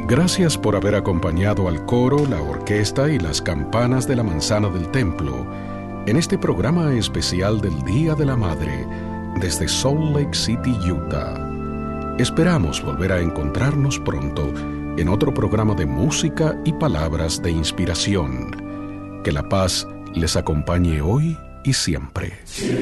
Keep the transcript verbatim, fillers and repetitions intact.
Gracias por haber acompañado al coro, la orquesta y las campanas de la Manzana del Templo en este programa especial del Día de la Madre desde Salt Lake City, Utah. Esperamos volver a encontrarnos pronto en otro programa de música y palabras de inspiración. Que la paz les acompañe hoy y siempre.